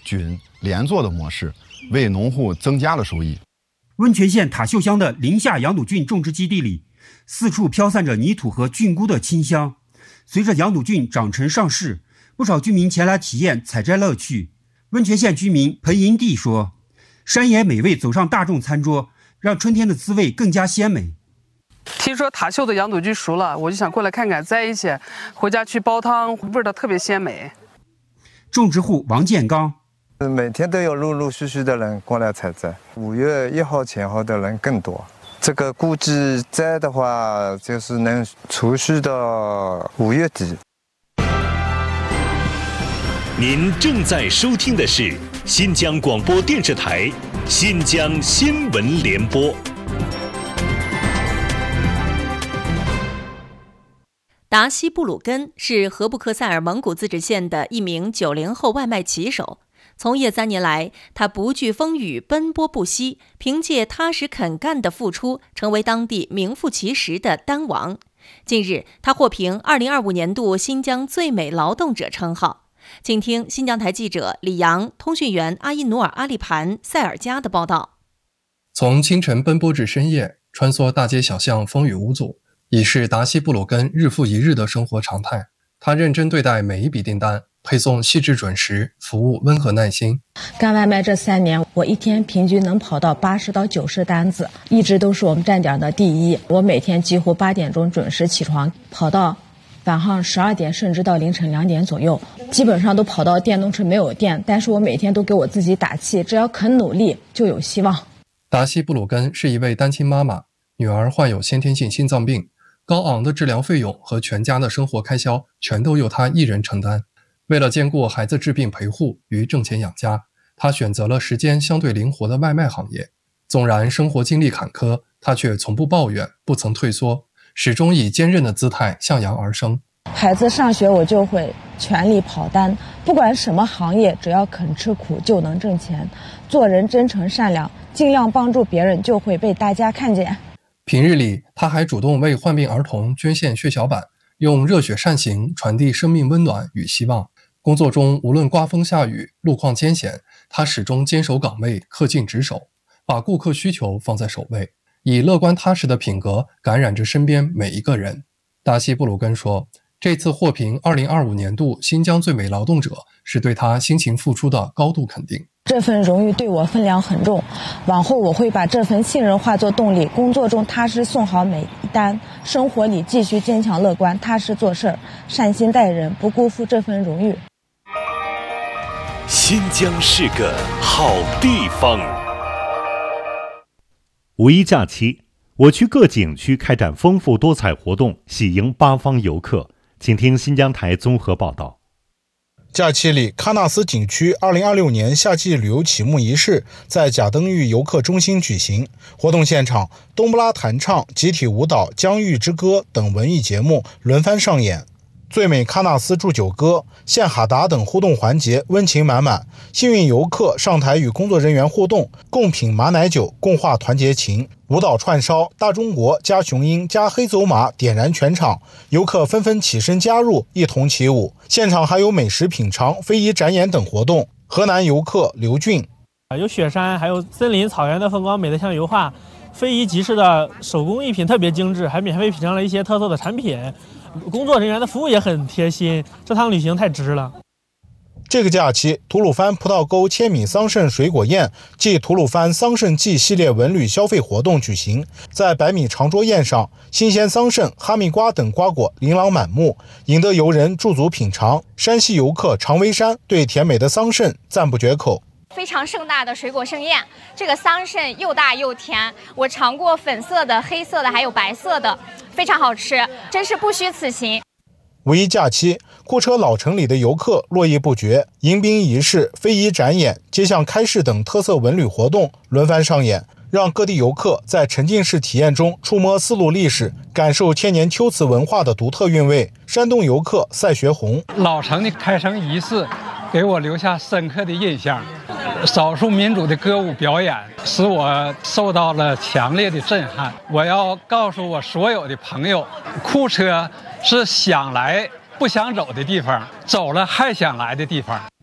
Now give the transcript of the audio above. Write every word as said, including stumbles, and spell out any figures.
菌连坐的模式，为农户增加了收益。 温泉县塔秀乡的林下羊肚菌种植基地里，四处飘散着泥土和菌菇的清香。随着羊肚菌长成上市，不少居民前来体验采摘乐趣。温泉县居民彭银娣说，山野美味走上大众餐桌，让春天的滋味更加鲜美。 听说塔秀的羊肚菌熟了，我就想过来看看，摘一些回家去煲汤，味道特别鲜美。 种植户王建刚， 每天都有陆陆续续的人过来采摘，五月一号前后的人更多。这个估计摘的话，就是能储蓄到五月底。 您正在收听的是新疆广播电视台新疆新闻联播。 达西布鲁根是荷布克塞尔蒙古自治县的一名九零后外卖骑手。从业三年来，他不惧风雨，奔波不息，凭借踏实肯干的付出，成为当地名副其实的单王。近日，他获评二零二五年度新疆最美劳动者称号。请听新疆台记者李阳、通讯员阿伊努尔阿利盘塞尔加的报道。 从清晨奔波至深夜，穿梭大街小巷，风雨无阻，已是达西布鲁根日复一日的生活常态。他认真对待每一笔订单，配送细致准时，服务温和耐心。 干外卖这三年，我一天平均能跑到八十到九十单子，一直都是我们站点的第一。我每天几乎八点钟准时起床，跑到晚上十二点，甚至到凌晨两点左右，基本上都跑到电动车没有电。但是我每天都给我自己打气，只要肯努力，就有希望。 达西布鲁根是一位单亲妈妈，女儿患有先天性心脏病。高昂的治疗费用和全家的生活开销全都由他一人承担。为了兼顾孩子治病陪护与挣钱养家，他选择了时间相对灵活的外卖行业。纵然生活经历坎坷，他却从不抱怨，不曾退缩，始终以坚韧的姿态向阳而生。 孩子上学，我就会全力跑单，不管什么行业，只要肯吃苦就能挣钱。做人真诚善良，尽量帮助别人，就会被大家看见。 平日里，他还主动为患病儿童捐献血小板，用热血善行传递生命温暖与希望。工作中无论刮风下雨、路况艰险，他始终坚守岗位，恪尽职守，把顾客需求放在首位，以乐观踏实的品格感染着身边每一个人。达西布鲁根说，这次获评二零二五年度新疆最美劳动者，是对他辛勤付出的高度肯定。 这份荣誉对我分量很重，往后我会把这份信任化作动力，工作中踏实送好每一单，生活里继续坚强乐观，踏实做事，善心待人，不辜负这份荣誉。 新疆是个好地方。五一假期，我区各景区开展丰富多彩活动，喜迎八方游客。请听新疆台综合报道。 假期里，喀纳斯景区二零二六年夏季旅游启幕仪式在贾登峪游客中心举行。活动现场，冬不拉弹唱、集体舞蹈、疆域之歌等文艺节目轮番上演。最美喀纳斯祝酒歌、献哈达等互动环节温情满满，幸运游客上台与工作人员互动，共品马奶酒，共话团结情。舞蹈串烧、大中国加雄鹰加黑走马点燃全场，游客纷纷起身加入，一同起舞。现场还有美食品尝、非遗展演等活动。河南游客刘俊， 有雪山，还有森林草原的风光，美得像油画。非遗集市的手工艺品特别精致，还免费品尝了一些特色的产品。工作人员的服务也很贴心，这趟旅行太值了。 这个假期，吐鲁番葡萄沟千米桑葚水果宴暨吐鲁番桑葚季系列文旅消费活动举行。在百米长桌宴上，新鲜桑葚、哈密瓜等瓜果琳琅满目，引得游人驻足品尝。山西游客常威山对甜美的桑葚赞不绝口。 非常盛大的水果盛宴，这个桑葚又大又甜，我尝过粉色的、黑色的，还有白色的，非常好吃，真是不虚此行。 五一假期，库车老城里的游客络绎不绝，迎宾仪式、非遗展演、街巷开市等特色文旅活动轮番上演，让各地游客在沉浸式体验中触摸丝路历史，感受千年秋瓷文化的独特韵味。山东游客赛学红， 老城的开城仪式给我留下深刻的印象，少数民族的歌舞表演使我受到了强烈的震撼。我要告诉我所有的朋友，库车是想来不想走的地方，走了还想来的地方。